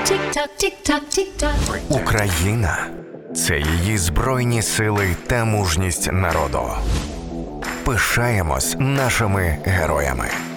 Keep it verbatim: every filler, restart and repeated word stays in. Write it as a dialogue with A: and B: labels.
A: Тік-так, тік-так, тік-так.
B: Україна – це її збройні сили та мужність народу. Пишаємось нашими героями.